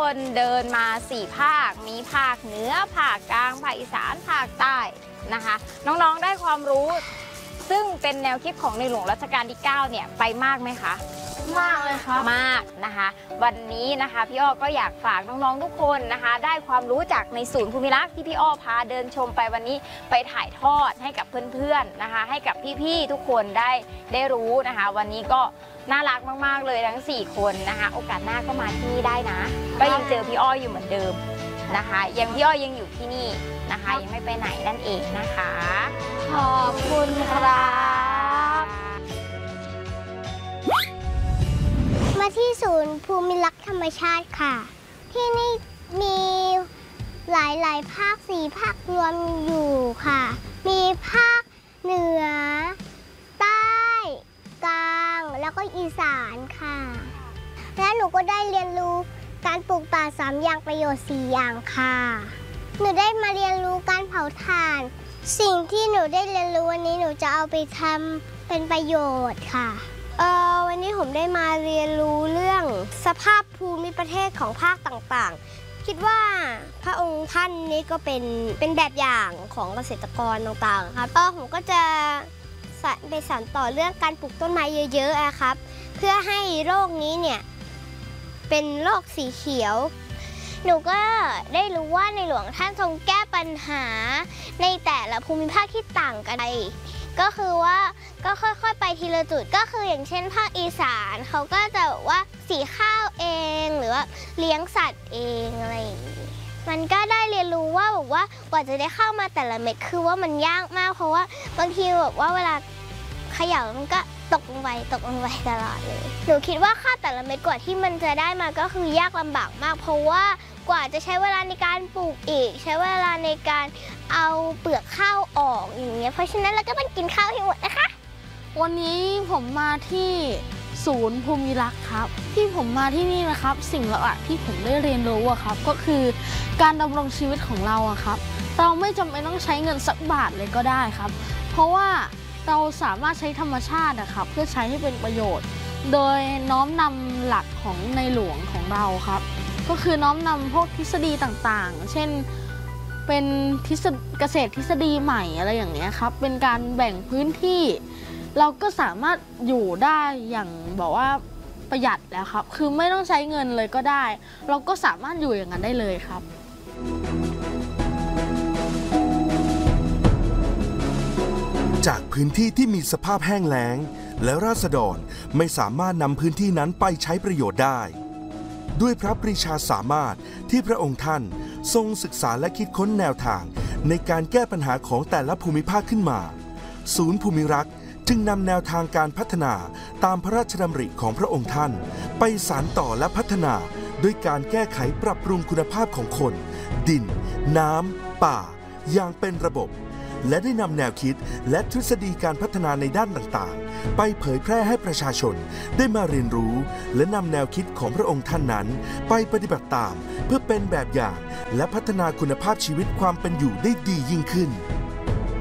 คนเดินมา4ภาคมีภาคเหนือภาคกลางภาคอีสานภาคใต้นะคะน้องๆได้ความรู้ซึ่งเป็นแนวคิดของในหลวงรัชกาลที่9เนี่ยไปมากไหมคะมากเลยครับมากนะคะวันนี้นะคะพี่อ้อก็อยากฝากน้องๆทุกคนนะคะได้ความรู้จากในศูนย์ภูมิรักษ์ที่พี่อ้อพาเดินชมไปวันนี้ไปถ่ายทอดให้กับเพื่อนๆนะคะให้กับพี่ๆทุกคนได้รู้นะคะวันนี้ก็น่ารักมากๆเลยทั้ง4คนนะคะโอกาสหน้าก็มาที่นี่ได้นะก็ยังเจอพี่อ้ออยู่เหมือนเดิมนะคะยังพี่อ้อยังอยู่ที่นี่นะคะยังไม่ไปไหนนั่นเองนะคะขอบคุณครับมาที่ศูนย์ภูมิรักษ์ธรรมชาติค่ะที่นี่มีหลายภาค4ภาครวมอยู่ค่ะมีภาคเหนือใต้กลางแล้วก็อีสานค่ะและหนูก็ได้เรียนรู้การปลูกป่า3อย่างประโยชน์4อย่างค่ะหนูได้มาเรียนรู้การเผาถ่านสิ่งที่หนูได้เรียนรู้วันนี้หนูจะเอาไปทำเป็นประโยชน์ค่ะวันนี้ผมได้มาเรียนรู้เรื่องสภาพภูมิประเทศของภาคต่างๆคิดว่าพระองค์ท่านนี้ก็เป็นแบบอย่างของเกษตรกรต่างๆครับผมก็จะไปสานต่อเรื่องการปลูกต้นไม้เยอะๆครับเพื่อให้โลกนี้เนี่ยเป็นโลกสีเขียวหนูก็ได้รู้ว่าในหลวงท่านทรงแก้ปัญหาในแต่ละภูมิภาคที่ต่างกันไปก็คือว่าก็ค่อยๆไปทีละจุดก็คืออย่างเช่นภาคอีสานเขาก็จะแบบว่าสีข้าวเองหรือว่าเลี้ยงสัตว์เองอะไรอย่างนี้มันก็ได้เรียนรู้ว่าแบบว่ากว่าจะได้เข้ามาแต่ละเม็ดคือว่ามันยากมากเพราะว่าบางทีแบบว่าเวลาเขย่ามันก็ตกลงไปตลอดเลยหนูคิดว่าข้าวแต่ละเม็ดกว่าที่มันจะได้มาก็คือยากลำบากมากเพราะว่ากว่าจะใช้เวลาในการปลูกอีกใช้เวลาในการเอาเปลือกข้าวออกอย่างเงี้ยเพราะฉะนั้นเราก็ต้องกินข้าวให้หมดนะคะวันนี้ผมมาที่ศูนย์ภูมิรักษ์ครับที่ผมมาที่นี่นะครับสิ่งหลักที่ผมได้เรียนรู้ครับก็คือการดำรงชีวิตของเราครับเราไม่จำเป็นต้องใช้เงินสักบาทเลยก็ได้ครับเพราะว่าเราสามารถใช้ธรรมชาตินะครับเพื่อใช้ให้เป็นประโยชน์โดยน้อมนำหลักของในหลวงของเราครับก็คือน้อมนำพวกทฤษฎีต่างๆเช่นเป็นเกษตรทฤษฎีใหม่อะไรอย่างเงี้ยครับเป็นการแบ่งพื้นที่เราก็สามารถอยู่ได้อย่างบอกว่าประหยัดแล้วครับคือไม่ต้องใช้เงินเลยก็ได้เราก็สามารถอยู่อย่างนั้นได้เลยครับจากพื้นที่ที่มีสภาพแห้งแล้งและราษฎรไม่สามารถนำพื้นที่นั้นไปใช้ประโยชน์ได้ด้วยพระปรีชาสามารถที่พระองค์ท่านทรงศึกษาและคิดค้นแนวทางในการแก้ปัญหาของแต่ละภูมิภาคขึ้นมาศูนย์ภูมิรักษ์จึงนำแนวทางการพัฒนาตามพระราชดำริของพระองค์ท่านไปสานต่อและพัฒนาด้วยการแก้ไขปรับปรุงคุณภาพของคนดินน้ำป่าอย่างเป็นระบบและได้นำแนวคิดและทฤษฎีการพัฒนาในด้านต่างๆไปเผยแพร่ให้ประชาชนได้มาเรียนรู้และนำแนวคิดของพระองค์ท่านนั้นไปปฏิบัติตามเพื่อเป็นแบบอย่างและพัฒนาคุณภาพชีวิตความเป็นอยู่ได้ดียิ่งขึ้น